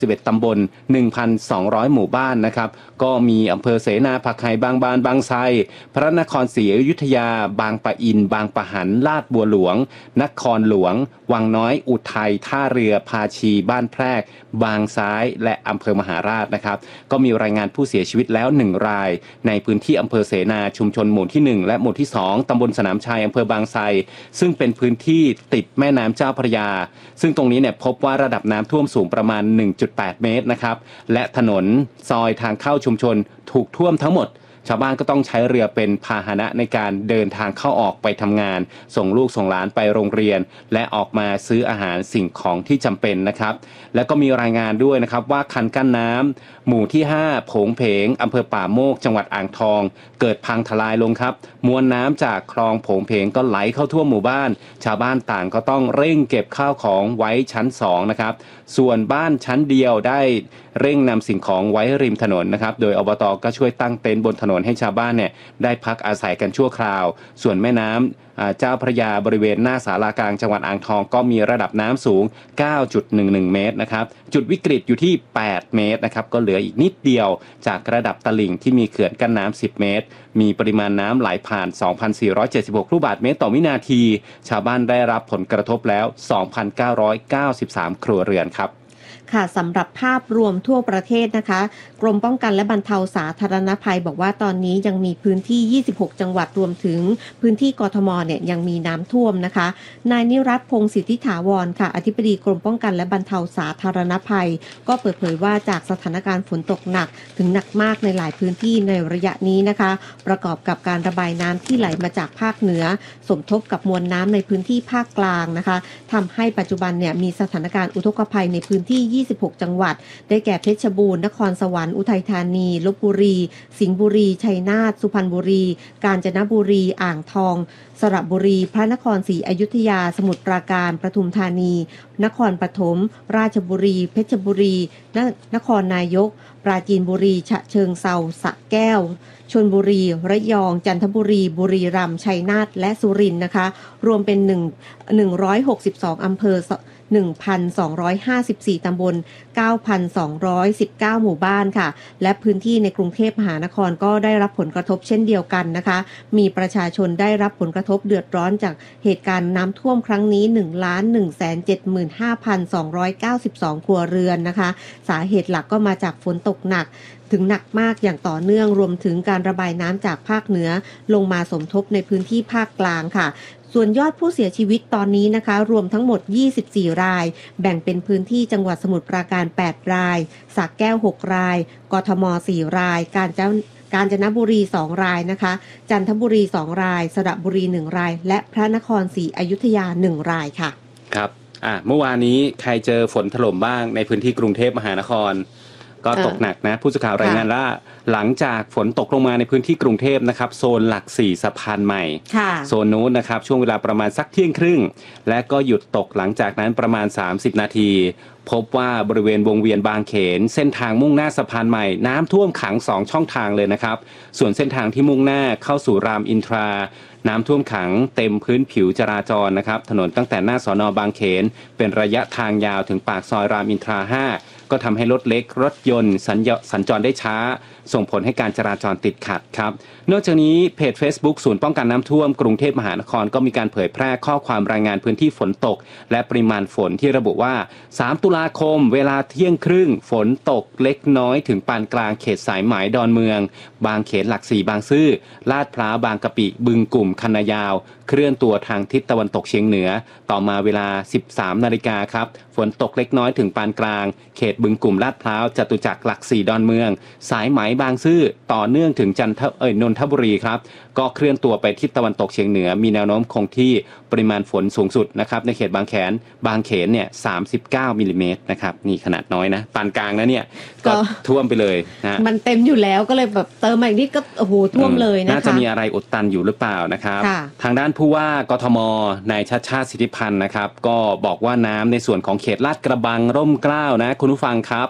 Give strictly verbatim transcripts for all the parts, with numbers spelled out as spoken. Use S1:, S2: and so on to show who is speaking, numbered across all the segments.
S1: สิบเอ็ดตำบล หนึ่งพันสองร้อย หมู่บ้านนะครับก็มีอำเภอเสนาผักไห่บางบานบางไทรพระนครศรีอยุธยาบางปะอินบางปะหันลาดบัวหลวงนครหลวงวังน้อยอุทัยท่าเรือภาชีบ้านแพรกบางซ้ายและอำเภอมหาราชนะครับก็มีรายงานผู้เสียชีวิตแล้วหนึ่งรายในพื้นที่อำเภอเสนาชุมชนหมู่ที่หนึ่งและหมู่ที่สองตำบลสนามชัยอำเภอบางไทรซึ่งเป็นพื้นที่ติดแม่น้ำเจ้าพระยาซึ่งตรงนี้เนี่ยพบว่าระดับน้ำท่วมสูงประมาณ หนึ่งจุดแปด เมตรนะครับและถนนซอยทางเข้าชุมชนถูกท่วมทั้งหมดชาวบ้านก็ต้องใช้เรือเป็นพาหนะในการเดินทางเข้าออกไปทำงานส่งลูกส่งหลานไปโรงเรียนและออกมาซื้ออาหารสิ่งของที่จำเป็นนะครับแล้วก็มีรายงานด้วยนะครับว่าคันกั้นน้ำหมู่ที่ห้าโผงเพงอำเภอป่าโมกจังหวัดอ่างทองเกิดพังทลายลงครับมวลน้ำจากคลองโผงเพงก็ไหลเข้าท่วมหมู่บ้านชาวบ้านต่างก็ต้องเร่งเก็บข้าวของไว้ชั้นสองนะครับส่วนบ้านชั้นเดียวได้เร่งนำสิ่งของไว้ริมถนนนะครับโดยอบต.ก็ช่วยตั้งเต็นท์บนถนนให้ชาวบ้านเนี่ยได้พักอาศัยกันชั่วคราวส่วนแม่น้ำเจ้าพระยาบริเวณหน้าศาลากลางจังหวัดอ่างทองก็มีระดับน้ำสูง เก้าจุดหนึ่งหนึ่ง เมตรนะครับจุดวิกฤตอยู่ที่แปดเมตรนะครับก็เหลืออีกนิดเดียวจากระดับตลิ่งที่มีเขื่อนกั้นน้ำสิบเมตรมีปริมาณน้ำไหลผ่าน สองพันสี่ร้อยเจ็ดสิบหก ลูกบาศก์เมตรต่อวินาทีชาวบ้านได้รับผลกระทบแล้ว สองพันเก้าร้อยเก้าสิบสาม ครัวเรือนครับ
S2: ค่ะสำหรับภาพรวมทั่วประเทศนะคะกรมป้องกันและบรรเทาสาธารณภัยบอกว่าตอนนี้ยังมีพื้นที่ยี่สิบหกจังหวัดรวมถึงพื้นที่กทมเนี่ยยังมีน้ำท่วมนะคะนายนิรัตน์พงศ์สิทธิถาวรค่ะอธิบดีกรมป้องกันและบรรเทาสาธารณภัยก็เปิดเผยว่าจากสถานการณ์ฝนตกหนักถึงหนักมากในหลายพื้นที่ในระยะนี้นะคะประกอบกับการระบายน้ำที่ไหลมาจากภาคเหนือสมทบกับมวลน้ำในพื้นที่ภาคกลางนะคะทำให้ปัจจุบันเนี่ยมีสถานการณ์อุทกภัยในพื้นที่ยี่สิบหกจังหวัดได้แก่เพชรบูรณ์นครสวรรค์อุทัยธานีลพบุรีสิงห์บุรีชัยนาทสุพรรณบุรีกาญจนบุรีอ่างทองสระบุรีพระนครศรีอยุธยาสมุทรปราการปทุมธานีนครปฐมราชบุรีเพชรบุรีนนครนายกปราจีนบุรีฉะเชิงเทราสระแก้วชลบุรีระยองจันทบุรีบุรีรัมย์ชัยนาทและสุรินทร์นะคะรวมเป็น1 หนึ่งร้อยหกสิบสองอำเภอหนึ่งพันสองร้อยห้าสิบสี่ ตำบล เก้าพันสองร้อยสิบเก้า หมู่บ้านค่ะและพื้นที่ในกรุงเทพมหานครก็ได้รับผลกระทบเช่นเดียวกันนะคะมีประชาชนได้รับผลกระทบเดือดร้อนจากเหตุการณ์น้ำท่วมครั้งนี้ หนึ่งล้าน หนึ่งแสนเจ็ดหมื่นห้าพันสองร้อยเก้าสิบสอง ครัวเรือนนะคะสาเหตุหลักก็มาจากฝนตกหนักถึงหนักมากอย่างต่อเนื่องรวมถึงการระบายน้ำจากภาคเหนือลงมาสมทบในพื้นที่ภาคกลางค่ะส่วนยอดผู้เสียชีวิตตอนนี้นะคะรวมทั้งหมดยี่สิบสี่รายแบ่งเป็นพื้นที่จังหวัดสมุทรปราการแปดรายสระแก้วหกรายกทมสี่รายกาญจนกาญจนบุรีสองรายนะคะจันทบุรีสองรายสระบุรีหนึ่งรายและพระนครศรีอยุธยาหนึ่งรายค่ะ
S1: ครับอ่ะเมื่อวานนี้ใครเจอฝนถล่มบ้างในพื้นที่กรุงเทพมหานครก็ตกหนักนะผู้สื่อข่าวรายงานว่าหลังจากฝนตกลงมาในพื้นที่กรุงเทพนะครับโซนหลักสี่สะพานใหม่โซนนู้นนะครับช่วงเวลาประมาณสักเที่ยงครึ่งและก็หยุดตกหลังจากนั้นประมาณสามสิบนาทีพบว่าบริเวณวงเวียนบางเขนเส้นทางมุ่งหน้าสะพานใหม่น้ำท่วมขังสองช่องทางเลยนะครับส่วนเส้นทางที่มุ่งหน้าเข้าสู่รามอินทราน้ำท่วมขังเต็มพื้นผิวจราจรนะครับถนนตั้งแต่หน้าสน.บางเขนเป็นระยะทางยาวถึงปากซอยรามอินทราห้าก็ทำให้รถเล็กรถยนต์สัญจรได้ช้าส่งผลให้การจราจรติดขัดครับนอกจากนี้เพจ Facebook ศูนย์ป้องกันน้ำท่วมกรุงเทพมหานครก็มีการเผยแพร่ข้อความรายงานพื้นที่ฝนตกและปริมาณฝนที่ระบุว่าสามตุลาคมเวลาเที่ยงครึ่งฝนตกเล็กน้อยถึงปานกลางเขตสายไหมดอนเมืองบางเขนหลักสี่บางซื่อลาดพร้าวบางกะปิบึงกลุ่มคันนายาวเคลื่อนตัวทางทิศตะวันตกเฉียงเหนือต่อมาเวลา สิบสามนาฬิกาครับฝนตกเล็กน้อยถึงปานกลางเขตบึงกลุ่มลาดพร้าวจตุจักรหลักสี่ดอนเมืองสายไหมบางซื่อต่อเนื่องถึงจันทเอ่ยนนทบุรีครับก็เคลื่อนตัวไปทิศตะวันตกเฉียงเหนือมีแนวโน้มคงที่ปริมาณฝนสูงสุดนะครับในเขตบางแขนบางเขนเนี่ยสามสิบเก้ามิลลิเมตรนะครับนี่ขนาดน้อยนะปานกลางนะเนี่ยก็ท่วมไปเลยนะ
S2: มันเต็มอยู่แล้วก็เลยแบบเติมมาอีกนิดก็โอ้โหท่วมเลยนะคะ
S1: น่าจะมีอะไรอุดตันอยู่หรือเปล่านะครับทางด้านผู้ว่ากทมนายชัชชาติสิทธิพันธ์นะครับก็บอกว่าน้ำในส่วนของเขตลาดกระบังร่มเกล้านะคุณผู้ฟังครับ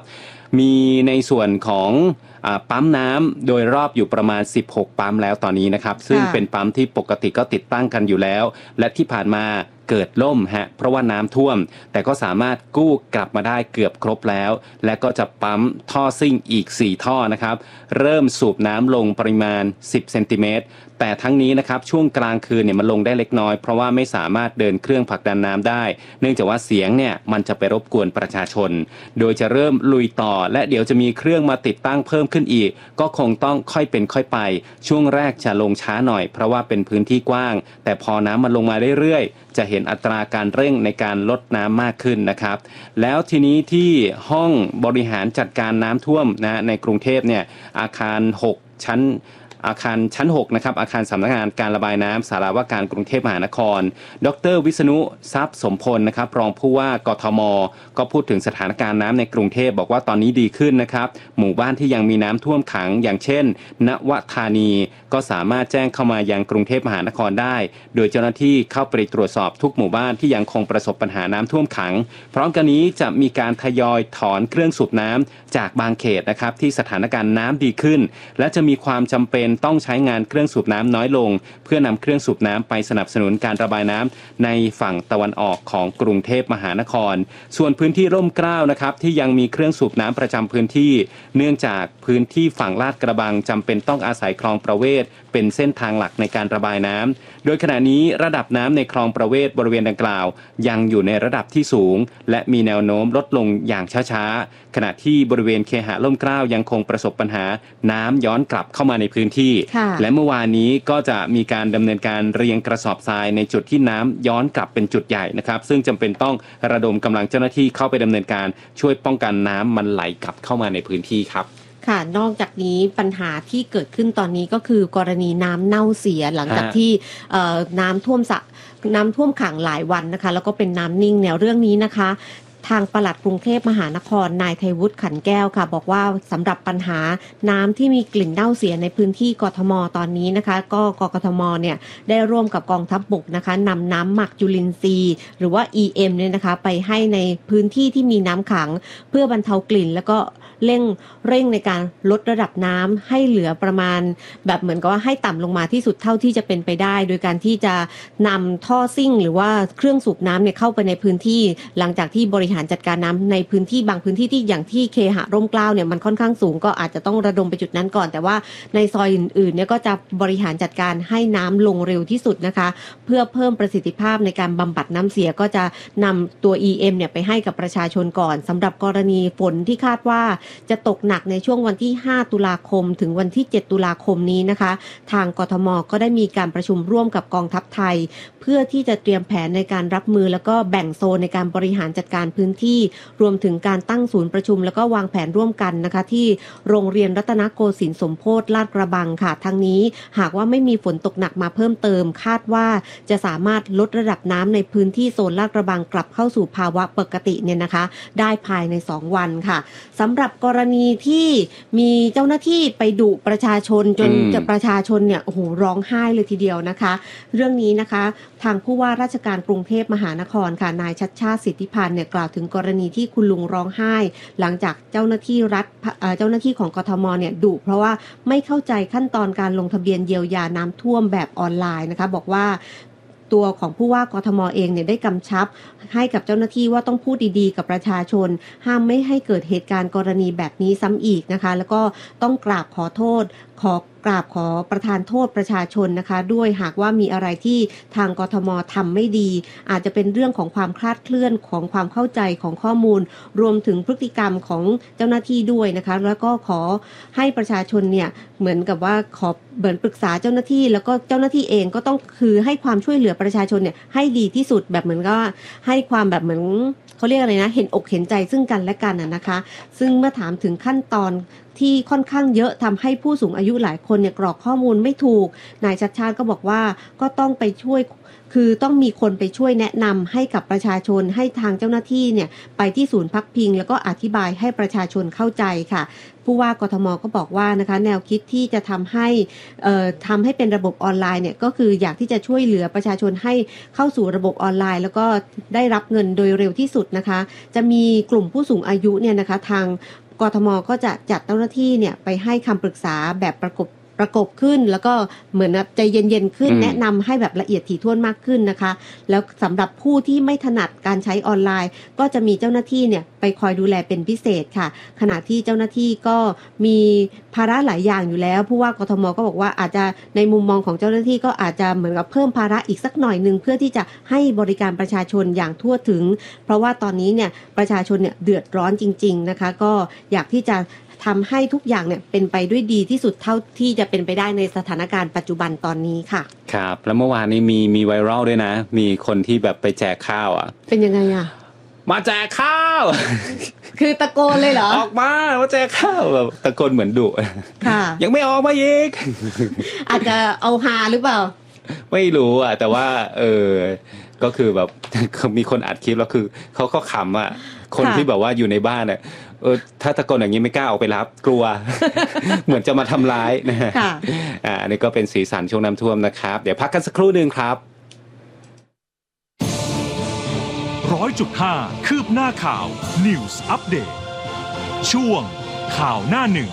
S1: มีในส่วนของปั๊มน้ำโดยรอบอยู่ประมาณสิบหกปั๊มแล้วตอนนี้นะครับซึ่งเป็นปั๊มที่ปกติก็ติดตั้งกันอยู่แล้วและที่ผ่านมาเกิดล่มฮะเพราะว่าน้ำท่วมแต่ก็สามารถกู้กลับมาได้เกือบครบแล้วและก็จะปั๊มท่อซิ่งอีกสี่ท่อนะครับเริ่มสูบน้ำลงปริมาณสิบเซนติเมตรแต่ทั้งนี้นะครับช่วงกลางคืนเนี่ยมันลงได้เล็กน้อยเพราะว่าไม่สามารถเดินเครื่องผลักดันน้ำได้เนื่องจากว่าเสียงเนี่ยมันจะไปรบกวนประชาชนโดยจะเริ่มลุยต่อและเดี๋ยวจะมีเครื่องมาติดตั้งเพิ่มขึ้นอีกก็คงต้องค่อยเป็นค่อยไปช่วงแรกจะลงช้าหน่อยเพราะว่าเป็นพื้นที่กว้างแต่พอน้ำมันลงมาเรื่อยๆจะเห็นอัตราการเร่งในการลดน้ำมากขึ้นนะครับแล้วทีนี้ที่ห้องบริหารจัดการน้ำท่วมนะในกรุงเทพเนี่ยอาคารหกชั้นอาคารชั้นหกนะครับอาคารสำนักงานการระบายน้ำสาราว่าการกรุงเทพมหานครดรวิษณุทรัพย์สมพลนะครับรองผู้ว่ากทมก็พูดถึงสถานการณ์น้ำในกรุงเทพบอกว่าตอนนี้ดีขึ้นนะครับหมู่บ้านที่ยังมีน้ำท่วมขังอย่างเช่นณวธานีก็สามารถแจ้งเข้ามายังกรุงเทพมหานครได้โดยเจ้าหน้าที่เข้าไปตรวจสอบทุกหมู่บ้านที่ยังคงประสบปัญหาน้ำท่วมขังพร้อมกันนี้จะมีการทยอยถอนเครื่องสูบน้ำจากบางเขตนะครับที่สถานการณ์น้ำดีขึ้นและจะมีความจำเป็นต้องใช้งานเครื่องสูบน้ำน้อยลงเพื่อนำเครื่องสูบน้ำไปสนับสนุนการระบายน้ำในฝั่งตะวันออกของกรุงเทพมหานครส่วนพื้นที่ร่มเกล้านะครับที่ยังมีเครื่องสูบน้ำประจำพื้นที่เนื่องจากพื้นที่ฝั่งลาดกระบังจำเป็นต้องอาศัยคลองประเวศเป็นเส้นทางหลักในการระบายน้ำโดยขณะนี้ระดับน้ำในคลองประเวศบริเวณดังกล่าวยังอยู่ในระดับที่สูงและมีแนวโน้มลดลงอย่างช้าๆขณะที่บริเวณเคหะร่มเกล้ายังคงประสบปัญหาน้ำย้อนกลับเข้ามาในพื้นที่และเมื่อวานนี้ก็จะมีการดำเนินการเรียงกระสอบทรายในจุดที่น้ำย้อนกลับเป็นจุดใหญ่นะครับซึ่งจำเป็นต้องระดมกำลังเจ้าหน้าที่เข้าไปดำเนินการช่วยป้องกันน้ำมันไหลกลับเข้ามาในพื้นที่ครับ
S2: ค่ะนอกจากนี้ปัญหาที่เกิดขึ้นตอนนี้ก็คือกรณีน้ำเน่าเสียหลังจากที่น้ำท่วมสะน้ำท่วมขังหลายวันนะคะแล้วก็เป็นน้ำนิ่งแนวเรื่องนี้นะคะทางปลัดกรุงเทพมหานครนายไทยวุฒิขันแก้วค่ะบอกว่าสำหรับปัญหาน้ำที่มีกลิ่นเน่าเสียในพื้นที่กทมตอนนี้นะคะก็กกทมเนี่ยได้ร่วมกับกองทัพบกนะคะนำน้ำหมักจุลินทรีย์หรือว่า อี เอ็ม เนี่ยนะคะไปให้ในพื้นที่ที่มีน้ำขังเพื่อบรรเทากลิ่นแล้วก็เร่งเร่งในการลดระดับน้ำให้เหลือประมาณแบบเหมือนกับว่าให้ต่ำลงมาที่สุดเท่าที่จะเป็นไปได้โดยการที่จะนำท่อซิ่งหรือว่าเครื่องสูบน้ำเนี่ยเข้าไปในพื้นที่หลังจากที่บริหารจัดการน้ำในพื้นที่บางพื้นที่ที่อย่างที่เคหะร่มเกล้าเนี่ยมันค่อนข้างสูงก็อาจจะต้องระดมไปจุดนั้นก่อนแต่ว่าในซอยอื่นๆเนี่ยก็จะบริหารจัดการให้น้ำลงเร็วที่สุดนะคะเพื่อเพิ่มประสิทธิภาพในการบำบัดน้ำเสียก็จะนำตัว อี เอ็ม เนี่ยไปให้กับประชาชนก่อนสำหรับกรณีฝนที่คาดว่าจะตกหนักในช่วงวันที่ห้าตุลาคมถึงวันที่เจ็ดตุลาคมนี้นะคะทางกทมก็ได้มีการประชุมร่วมกับกองทัพไทยเพื่อที่จะเตรียมแผนในการรับมือแล้วก็แบ่งโซนในการบริหารจัดการพื้นที่รวมถึงการตั้งศูนย์ประชุมแล้วก็วางแผนร่วมกันนะคะที่โรงเรียนรัตนโกสินทร์สมโพธิลาดกระบังค่ะทั้งนี้หากว่าไม่มีฝนตกหนักมาเพิ่มเติมคาดว่าจะสามารถลดระดับน้ำในพื้นที่โซนลาดกระบังกลับเข้าสู่ภาวะปกติเนี่ยนะคะได้ภายในสองวันค่ะสำหรับกรณีที่มีเจ้าหน้าที่ไปดุประชาชนจนจะประชาชนเนี่ยโอ้โหร้องไห้เลยทีเดียวนะคะเรื่องนี้นะคะทางผู้ว่าราชการกรุงเทพมหานครค่ะนายชัชชาติสิทธิพันธ์เนี่ยกล่าวถึงกรณีที่คุณลุงร้องไห้หลังจากเจ้าหน้าที่รัฐเจ้าหน้าที่ของกทมเนี่ยดุเพราะว่าไม่เข้าใจขั้นตอนการลงทะเบียนเยียวยาน้ำท่วมแบบออนไลน์นะคะบอกว่าตัวของผู้ว่ากทมเองเนี่ยได้กำชับให้กับเจ้าหน้าที่ว่าต้องพูดดีๆกับประชาชนห้ามไม่ให้เกิดเหตุการณ์กรณีแบบนี้ซ้ำอีกนะคะแล้วก็ต้องกราบขอโทษขอกราบขอประทานโทษประชาชนนะคะด้วยหากว่ามีอะไรที่ทางกทมทำไม่ดีอาจจะเป็นเรื่องของความคลาดเคลื่อนของความเข้าใจของข้อมูลรวมถึงพฤติกรรมของเจ้าหน้าที่ด้วยนะคะแล้วก็ขอให้ประชาชนเนี่ยเหมือนกับว่าขอเหมือนปรึกษาเจ้าหน้าที่แล้วก็เจ้าหน้าที่เองก็ต้องคือให้ความช่วยเหลือประชาชนเนี่ยให้ดีที่สุดแบบเหมือนก็ให้ความแบบเหมือนเขาเรียกอะไรนะเห็นอกเห็นใจซึ่งกันและกันนะคะซึ่งเมื่อถามถึงขั้นตอนที่ค่อนข้างเยอะทำให้ผู้สูงอายุหลายคนเนี่ยกรอกข้อมูลไม่ถูกนายชัชชาติก็บอกว่าก็ต้องไปช่วยคือต้องมีคนไปช่วยแนะนำให้กับประชาชนให้ทางเจ้าหน้าที่เนี่ยไปที่ศูนย์พักพิงแล้วก็อธิบายให้ประชาชนเข้าใจค่ะผู้ว่ากทมก็บอกว่านะคะแนวคิดที่จะทำให้เอ่อทำให้เป็นระบบออนไลน์เนี่ยก็คืออยากที่จะช่วยเหลือประชาชนให้เข้าสู่ระบบออนไลน์แล้วก็ได้รับเงินโดยเร็วที่สุดนะคะจะมีกลุ่มผู้สูงอายุเนี่ยนะคะทางกกทมก็จะจัดเจ้าหน้าที่เนี่ยไปให้คำปรึกษาแบบประกบประกบขึ้นแล้วก็เหมือนใจเย็นๆขึ้นแนะนำให้แบบละเอียดถี่ถ้วนมากขึ้นนะคะแล้วสำหรับผู้ที่ไม่ถนัดการใช้ออนไลน์ก็จะมีเจ้าหน้าที่เนี่ยไปคอยดูแลเป็นพิเศษค่ะขณะที่เจ้าหน้าที่ก็มีภาระหลายอย่างอยู่แล้วผู้ว่ากทมก็บอกว่าอาจจะในมุมมองของเจ้าหน้าที่ก็อาจจะเหมือนกับเพิ่มภาระอีกสักหน่อยนึงเพื่อที่จะให้บริการประชาชนอย่างทั่วถึงเพราะว่าตอนนี้เนี่ยประชาชนเนี่ยเดือดร้อนจริงๆนะคะก็อยากที่จะทำให้ทุกอย่างเนี่ยเป็นไปด้วยดีที่สุดเท่าที่จะเป็นไปได้ในสถานการณ์ปัจจุบันตอนนี้ค่ะ
S1: ครับแล้วเมื่อวานนี้มีมีไวรัลด้วยนะมีคนที่แบบไปแจกข้าวอ่ะ
S2: เป็นยังไงอ่ะ
S1: มาแจกข้าว
S2: คือตะโกนเลยเหรอ
S1: ออกมามาแจกข้าวแบบตะโกนเหมือนดุ
S2: ค่ะ
S1: ยังไม่ออกมาอีก
S2: อาจจะเอาฮาหรือเปล่า
S1: ไม่รู้อ่ะแต่ว่าเออก็คือแบบมีคนอัดคลิปแล้วคือเขาก็ขำอ่ะคนที่แบบว่าอยู่ในบ้านเนี่ยเออถ้าตะโกนอย่างนี้ไม่กล้าออกไปรับกลัว เหมือนจะมาทำร้ายนะฮะอ่าอันนี้ก็เป็นสีสันช่วงน้ำท่วมนะครับเดี๋ยวพักกันสักครู่นึงครับ
S3: ร้อยจุดห้าคืบหน้าข่าว News Update ช่วงข่าวหน้าหนึ่ง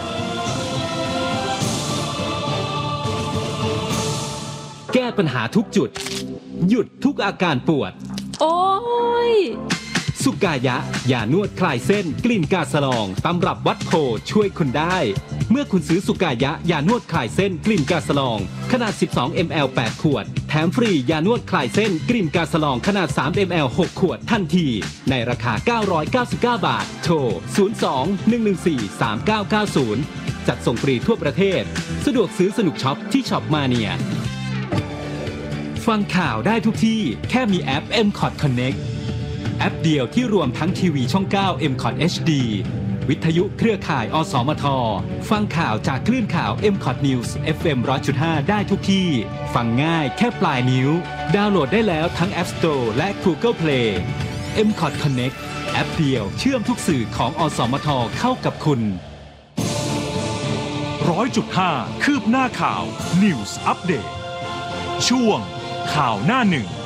S4: แก้ปัญหาทุกจุดหยุดทุกอาการปวด
S5: โอ้ย
S4: สุกายะยานวดคลายเส้นกลิ่นกาสลองตำรับวัดโพช่วยคุณได้เมื่อคุณซื้อสุกายะยานวดคลายเส้นกลิ่นกาสลองขนาดสิบสองมิลลิลิตร แปดขวดแถมฟรียานวดคลายเส้นกลิ่นกาสลองขนาดสามมิลลิลิตร หกขวดทันทีในราคาเก้าร้อยเก้าสิบเก้าบาทโทรศูนย์ สอง หนึ่ง หนึ่ง สี่ สาม เก้า เก้า ศูนย์จัดส่งฟรีทั่วประเทศสะดวกซื้อสนุกช็อปที่ช็อปมาเนียฟังข่าวได้ทุกที่แค่มีแอป เอ็ม คอท Connect แอปเดียวที่รวมทั้งทีวีช่อง เก้า เอ็ม คอท เอช ดี วิทยุเครือข่ายอสมทฟังข่าวจากคลื่นข่าว เอ็ม คอท News เอฟ เอ็ม หนึ่งร้อยจุดห้า ได้ทุกที่ฟังง่ายแค่ปลายนิ้วดาวน์โหลดได้แล้วทั้ง App Store และ Google Play เอ็ม คอท Connect แอปเดียวเชื่อมทุกสื่อของอสมทเข้ากับคุณ
S3: ร้อยจุดห้าคืบหน้าข่าว News Update ช่วงข่าวหน้าหนึ่ง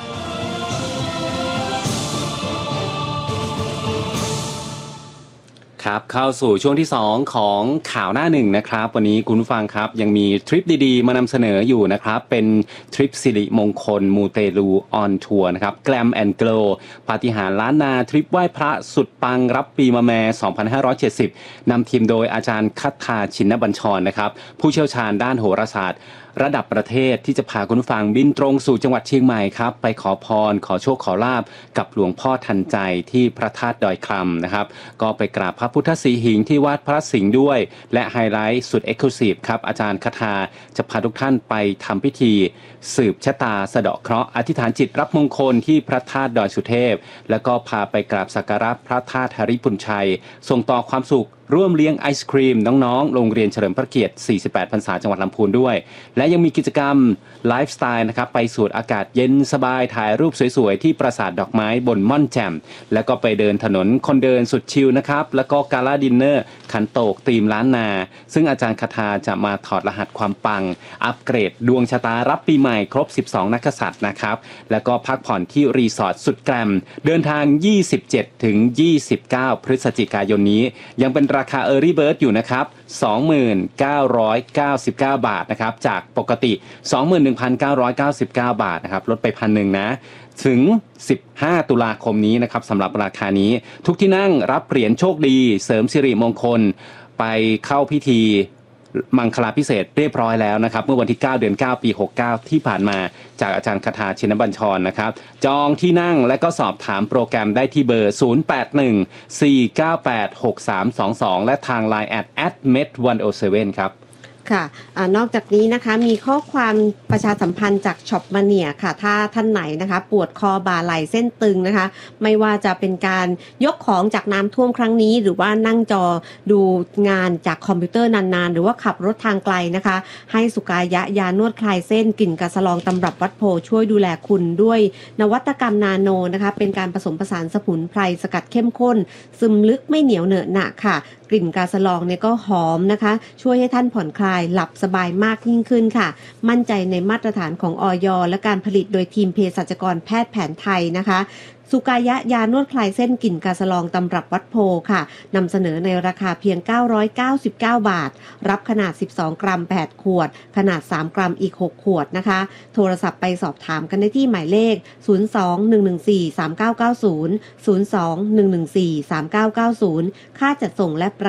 S1: ครับเข้าสู่ช่วงที่สองของข่าวหน้าหนึ่งนะครับวันนี้คุณผู้ฟังครับยังมีทริปดีๆมานำเสนออยู่นะครับเป็นทริปสิริมงคลมูเตลูออนทัวร์นะครับแกลมแอนด์โกลปาฏิหาริย์ล้านนาทริปไหว้พระสุดปังรับปีมะแม่สองพันห้าร้อยเจ็ดสิบนำทีมโดยอาจารย์คัทธาชินบัญชรนะครับผู้เชี่ยวชาญด้านโหราศาสตร์ระดับประเทศที่จะพาคุณผู้ฟังบินตรงสู่จังหวัดเชียงใหม่ครับไปขอพรขอโชคขอลาภกับหลวงพ่อทันใจที่พระธาตุดอยคำนะครับก็ไปกราบพระพุทธสีหิงที่วัดพระสิงห์ด้วยและไฮไลท์สุดเอ็กซ์คลูซีฟครับอาจารย์คทาจะพาทุกท่านไปทำพิธีสืบชะตาสะเดาะเคราะห์อธิษฐานจิตรับมงคลที่พระธาตุดอยสุเทพแล้วก็พาไปกราบสักการะพระธาตุหริพุนชัยส่งต่อความสุขร่วมเลี้ยงไอศครีมน้องๆโรงเรียนเฉลิมพระเกียรติสี่สิบแปดพรรษาจังหวัดลำพูนด้วยและยังมีกิจกรรมไลฟ์สไตล์นะครับไปสูดอากาศเย็นสบายถ่ายรูปสวยๆที่ปราสาทดอกไม้บนม่อนแจ่มแล้วก็ไปเดินถนนคนเดินสุดชิลนะครับแล้วก็กาลาดินเนอร์ขันโตกธีมล้านนาซึ่งอาจารย์คทาจะมาถอดรหัสความปังอัปเกรดดวงชะตารับปีใหม่ครบสิบสองนักษัตริย์นะครับแล้วก็พักผ่อนที่รีสอร์ทสุดแกรมเดินทางยี่สิบเจ็ดถึงยี่สิบเก้าพฤศจิกายนนี้ยังเป็นราคา Early Bird อยู่นะครับ สองหมื่นเก้าร้อยเก้าสิบเก้า บาทนะครับจากปกติ สองหมื่นหนึ่งพันเก้าร้อยเก้าสิบเก้า บาทนะครับลดไปพันหนึ่งนะถึงสิบห้าตุลาคมนี้นะครับสำหรับราคานี้ทุกที่นั่งรับเหรียญโชคดีเสริมสิริมงคลไปเข้าพิธีมังคลาพิเศษเรียบร้อยแล้วนะครับเมื่อวันที่เก้าเดือนเก้าปีหกเก้าที่ผ่านมาจากอาจารย์คทาชินบัญชรนะครับจองที่นั่งและก็สอบถามโปรแกรมได้ที่เบอร์ศูนย์ แปด หนึ่ง สี่ เก้า แปด หก สาม สอง สองและทาง ไลน์ แอท แอท เมด หนึ่งศูนย์เจ็ด ครับ
S2: ค่ะอนอกจากนี้นะคะมีข้อความประชาสัมพันธ์จากช็อปมาเนียค่ะถ้าท่านไหนนะคะปวดคอบ่าไหล่เส้นตึงนะคะไม่ว่าจะเป็นการยกของจากน้ำท่วมครั้งนี้หรือว่านั่งจอดูงานจากคอมพิวเตอร์นานๆหรือว่าขับรถทางไกลนะคะให้สุกายะยานวดคลายเส้นกลิ่นกาสลองตำรับวัดโพช่วยดูแลคุณด้วยนวัตกรรมนาโนนะคะเป็นการผสมผสานสมุนไพรสกัดเข้มข้นซึมลึกไม่เหนียวเหนอะหนะค่ะกลิ่นกาสลองเนี่ยก็หอมนะคะช่วยให้ท่านผ่อนคลายหลับสบายมากยิ่งขึ้นค่ะมั่นใจในมาตรฐานของอย.และการผลิตโดยทีมเภสัชกรแพทย์แผนไทยนะคะสุกายะยานวดคลายเส้นกลิ่นกาสะลองตำรับวัดโพค่ะนำเสนอในราคาเพียงเก้าร้อยเก้าสิบเก้าบาทรับขนาดสิบสองกรัมแปดขวดขนาดสามกรัมอีกหกขวดนะคะโทรศัพท์ไปสอบถามกันได้ที่หมายเลขศูนย์ สอง หนึ่ง หนึ่ง สี่ สาม เก้า เก้า ศูนย์ ศูนย์ สอง หนึ่ง หนึ่ง สี่ สาม เก้า เก้า ศูนย์ค่าจัดส่งและประ